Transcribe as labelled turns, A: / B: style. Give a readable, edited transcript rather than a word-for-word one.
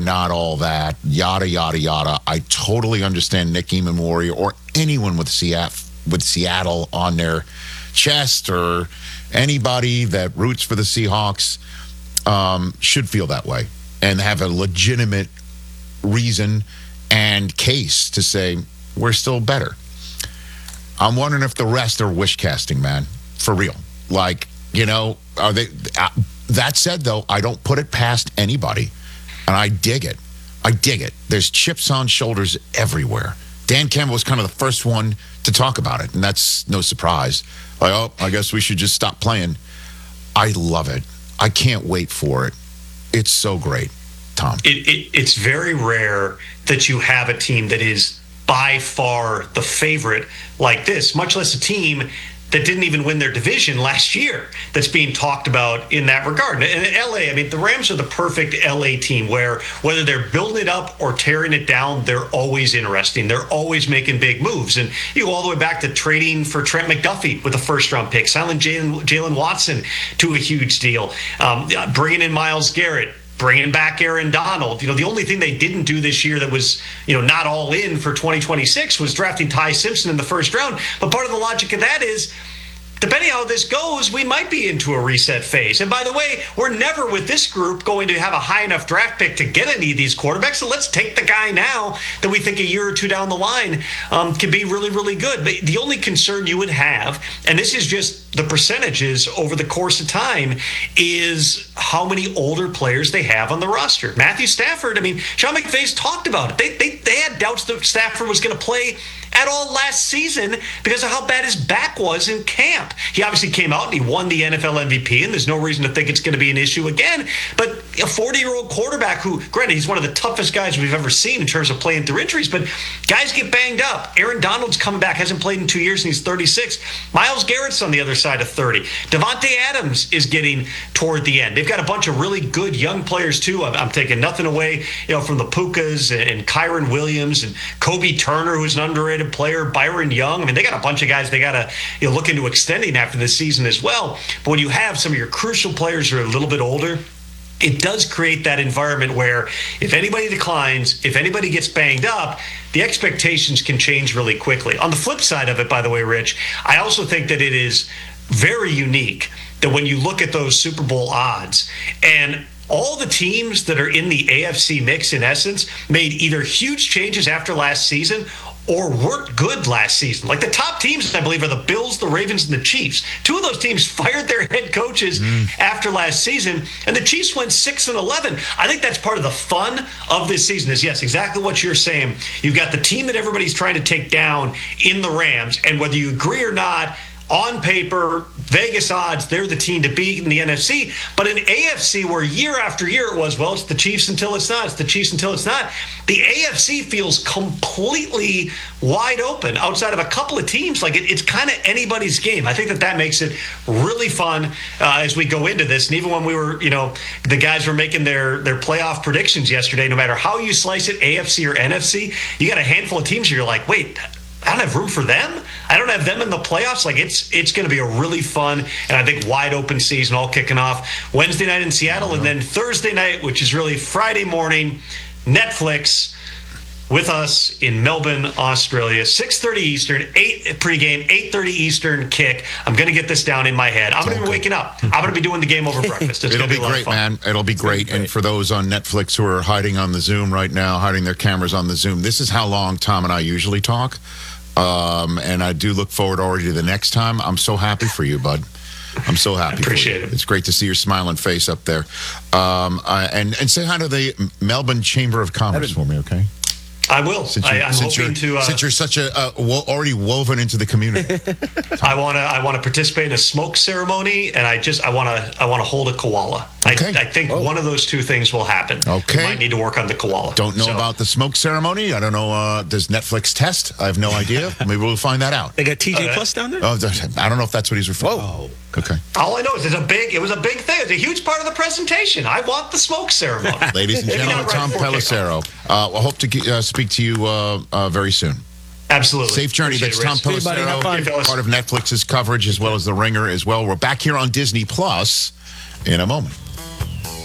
A: not all that, yada, yada, yada. I totally understand Nick Emmanwori or anyone with Seattle on their chest or anybody that roots for the Seahawks should feel that way and have a legitimate reason and case to say, we're still better. I'm wondering if the rest are wish casting, man, for real. Like, are they... that said, though, I don't put it past anybody. And I dig it. There's chips on shoulders everywhere. Dan Campbell was kind of the first one to talk about it, and that's no surprise. Like, I guess we should just stop playing. I love it. I can't wait for it. It's so great, Tom.
B: It's very rare that you have a team that is by far the favorite like this, much less a team that didn't even win their division last year that's being talked about in that regard. And in LA, the Rams are the perfect LA team where whether they're building it up or tearing it down, they're always interesting. They're always making big moves. And you go all the way back to trading for Trent McDuffie with a first-round pick, signing Jalen Watson to a huge deal, bringing in Myles Garrett, bringing back Aaron Donald. The only thing they didn't do this year that was, not all in for 2026 was drafting Ty Simpson in the first round. But part of the logic of that is, depending how this goes, we might be into a reset phase. And by the way, we're never with this group going to have a high enough draft pick to get any of these quarterbacks. So let's take the guy now that we think a year or two down the line can be really, really good. But the only concern you would have, and this is just the percentages over the course of time, is how many older players they have on the roster. Matthew Stafford, Sean McVay's talked about it. They had doubts that Stafford was going to play at all last season because of how bad his back was in camp. He obviously came out and he won the NFL MVP, and there's no reason to think it's going to be an issue again. But a 40-year-old quarterback who, granted, he's one of the toughest guys we've ever seen in terms of playing through injuries, but guys get banged up. Aaron Donald's coming back, hasn't played in 2 years, and he's 36. Myles Garrett's on the other side of 30. Devontae Adams is getting toward the end. They've got a bunch of really good young players, too. I'm taking nothing away from the Pukas and Kyron Williams and Kobe Turner, who's an underrated player, Byron Young. They got a bunch of guys they got to look into extending after this season as well. But when you have some of your crucial players who are a little bit older, it does create that environment where if anybody declines, if anybody gets banged up, the expectations can change really quickly. On the flip side of it, by the way, Rich, I also think that it is very unique that when you look at those Super Bowl odds and all the teams that are in the AFC mix, in essence, made either huge changes after last season or weren't good last season. Like the top teams, I believe, are the Bills, the Ravens, and the Chiefs. Two of those teams fired their head coaches after last season, and the Chiefs went 6-11. I think that's part of the fun of this season is, yes, exactly what you're saying. You've got the team that everybody's trying to take down in the Rams, and whether you agree or not, on paper, Vegas odds, they're the team to beat in the NFC. But in AFC, where year after year it was, well, it's the Chiefs until it's not. It's the Chiefs until it's not. The AFC feels completely wide open outside of a couple of teams. Like it's kind of anybody's game. I think that makes it really fun as we go into this. And even when we were, the guys were making their playoff predictions yesterday, no matter how you slice it, AFC or NFC, you got a handful of teams where you're like, wait, I don't have room for them. I don't have them in the playoffs. Like it's going to be a really fun and I think wide open season, all kicking off Wednesday night in Seattle, and then Thursday night, which is really Friday morning, Netflix with us in Melbourne, Australia. 6:30 Eastern, 8 pregame, 8:30 Eastern kick. I'm going to get this down in my head. I'm going to be waking up. I'm going to be doing the game over breakfast.
A: It'll be great, man. It'll be great. And for those on Netflix who are hiding on the Zoom right now, hiding their cameras on the Zoom, this is how long Tom and I usually talk. And I do look forward already to the next time. I'm so happy for you, bud. I'm so happy.
B: Appreciate it.
A: It's great to see your smiling face up there. And say hi to the Melbourne Chamber of Commerce for me, okay?
B: I will. I'm hoping to.
A: Since you're such already woven into the community,
B: I want to participate in a smoke ceremony, and I want to hold a koala. Okay. I think one of those two things will happen.
A: Okay.
B: I might need to work on the koala.
A: Don't know about the smoke ceremony. I don't know. Does Netflix test? I have no idea. Maybe we'll find that out.
C: They got TJ Plus down there.
A: Oh, I don't know if that's what he's referring.
C: Whoa.
A: Okay.
B: All I know is it was a big thing. It's a huge part of the presentation. I want the smoke ceremony.
A: Ladies and gentlemen, Tom Pelissero. I hope to speak to you very soon.
B: Absolutely.
A: Safe journey. That's Tom Pelissero, part of Netflix's coverage as well as The Ringer as well. We're back here on Disney Plus in a moment.